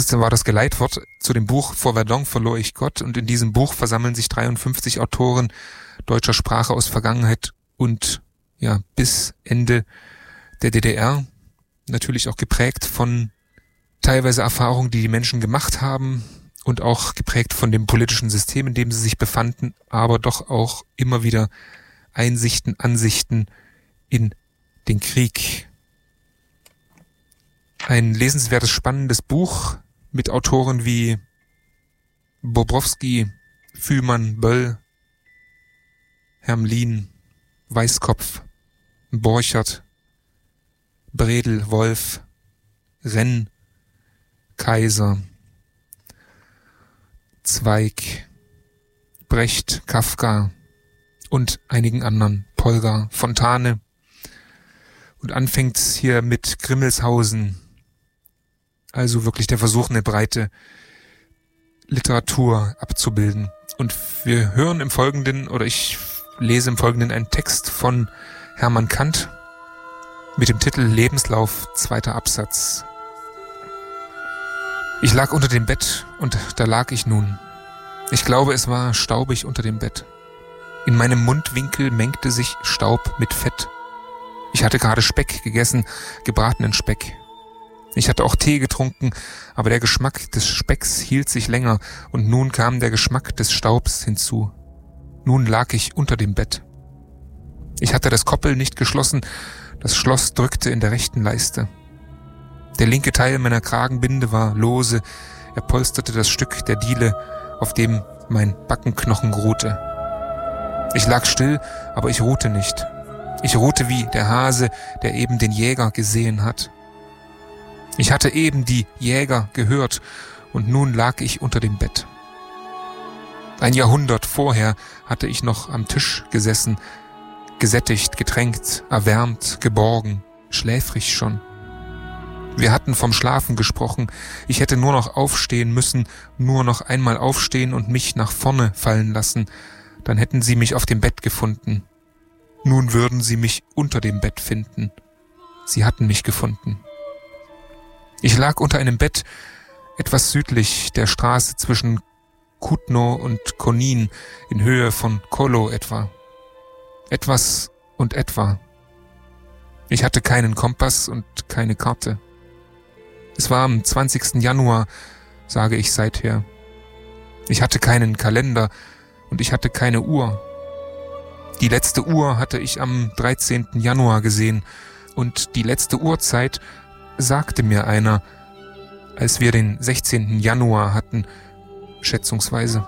Das war das Geleitwort zu dem Buch Vor Verdun verlor ich Gott, und in diesem Buch versammeln sich 53 Autoren deutscher Sprache aus Vergangenheit und bis Ende der DDR, natürlich auch geprägt von teilweise Erfahrungen, die die Menschen gemacht haben und auch geprägt von dem politischen System, in dem sie sich befanden, aber doch auch immer wieder Einsichten, Ansichten in den Krieg. Ein lesenswertes, spannendes Buch mit Autoren wie Bobrowski, Fühlmann, Böll, Hermlin, Weißkopf, Borchert, Bredel, Wolf, Renn, Kaiser, Zweig, Brecht, Kafka und einigen anderen, Polgar, Fontane, und anfängt hier mit Grimmelshausen, also wirklich der Versuch, eine breite Literatur abzubilden. Und wir hören im Folgenden, oder ich lese im Folgenden einen Text von Hermann Kant mit dem Titel Lebenslauf, 2. Absatz. Ich lag unter dem Bett, und da lag ich nun. Ich glaube, es war staubig unter dem Bett. In meinem Mundwinkel mengte sich Staub mit Fett. Ich hatte gerade Speck gegessen, gebratenen Speck. Ich hatte auch Tee getrunken, aber der Geschmack des Specks hielt sich länger, und nun kam der Geschmack des Staubs hinzu. Nun lag ich unter dem Bett. Ich hatte das Koppel nicht geschlossen, das Schloss drückte in der rechten Leiste. Der linke Teil meiner Kragenbinde war lose, er polsterte das Stück der Diele, auf dem mein Backenknochen ruhte. Ich lag still, aber ich ruhte nicht. Ich ruhte wie der Hase, der eben den Jäger gesehen hat. Ich hatte eben die Jäger gehört, und nun lag ich unter dem Bett. Ein Jahrhundert vorher hatte ich noch am Tisch gesessen, gesättigt, getränkt, erwärmt, geborgen, schläfrig schon. Wir hatten vom Schlafen gesprochen, ich hätte nur noch aufstehen müssen, nur noch einmal aufstehen und mich nach vorne fallen lassen, dann hätten sie mich auf dem Bett gefunden. Nun würden sie mich unter dem Bett finden. Sie hatten mich gefunden. Ich lag unter einem Bett, etwas südlich der Straße zwischen Kutno und Konin, in Höhe von Kolo etwa. Etwas und etwa. Ich hatte keinen Kompass und keine Karte. Es war am 20. Januar, sage ich seither. Ich hatte keinen Kalender und ich hatte keine Uhr. Die letzte Uhr hatte ich am 13. Januar gesehen, und die letzte Uhrzeit sagte mir einer, als wir den 16. Januar hatten, schätzungsweise.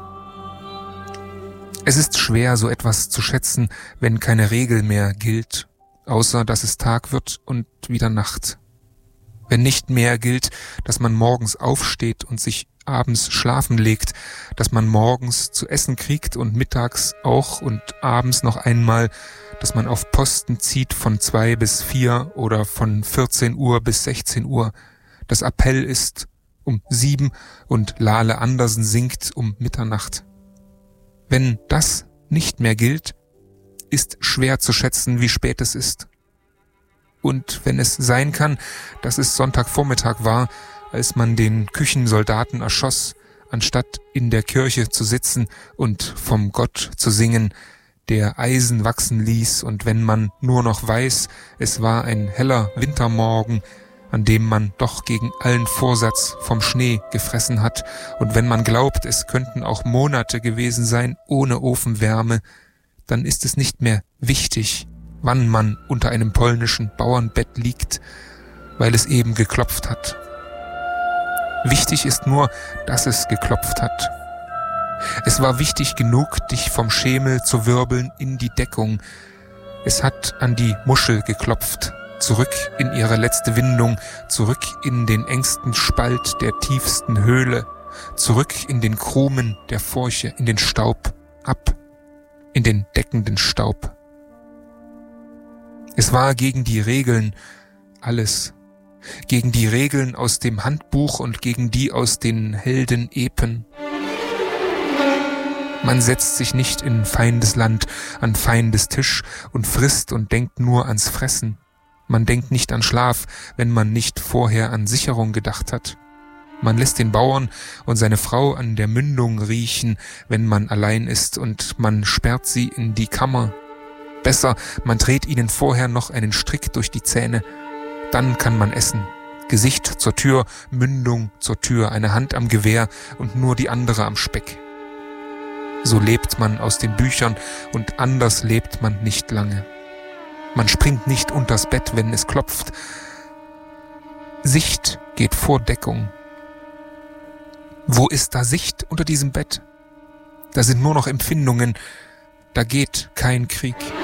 Es ist schwer, so etwas zu schätzen, wenn keine Regel mehr gilt, außer dass es Tag wird und wieder Nacht. Wenn nicht mehr gilt, dass man morgens aufsteht und sich abends schlafen legt, dass man morgens zu essen kriegt und mittags auch und abends noch einmal, dass man auf Posten zieht von 2 bis 4 oder von 14 Uhr bis 16 Uhr, dass Appell ist um 7 und Lale Andersen singt um Mitternacht. Wenn das nicht mehr gilt, ist schwer zu schätzen, wie spät es ist. Und wenn es sein kann, dass es Sonntagvormittag war, als man den Küchensoldaten erschoss, anstatt in der Kirche zu sitzen und vom Gott zu singen, der Eisen wachsen ließ, und wenn man nur noch weiß, es war ein heller Wintermorgen, an dem man doch gegen allen Vorsatz vom Schnee gefressen hat, und wenn man glaubt, es könnten auch Monate gewesen sein ohne Ofenwärme, dann ist es nicht mehr wichtig, wann man unter einem polnischen Bauernbett liegt, weil es eben geklopft hat. Wichtig ist nur, dass es geklopft hat. Es war wichtig genug, dich vom Schemel zu wirbeln in die Deckung. Es hat an die Muschel geklopft, zurück in ihre letzte Windung, zurück in den engsten Spalt der tiefsten Höhle, zurück in den Krumen der Furche, in den Staub, ab, in den deckenden Staub. Es war gegen die Regeln alles, gegen die Regeln aus dem Handbuch und gegen die aus den Heldenepen. Man setzt sich nicht in Feindesland an Feindes Tisch und frisst und denkt nur ans Fressen. Man denkt nicht an Schlaf, wenn man nicht vorher an Sicherung gedacht hat. Man lässt den Bauern und seine Frau an der Mündung riechen, wenn man allein ist, und man sperrt sie in die Kammer. Besser, man dreht ihnen vorher noch einen Strick durch die Zähne. Dann kann man essen. Gesicht zur Tür, Mündung zur Tür, eine Hand am Gewehr und nur die andere am Speck. So lebt man aus den Büchern, und anders lebt man nicht lange. Man springt nicht unters Bett, wenn es klopft. Sicht geht vor Deckung. Wo ist da Sicht unter diesem Bett? Da sind nur noch Empfindungen, da geht kein Krieg.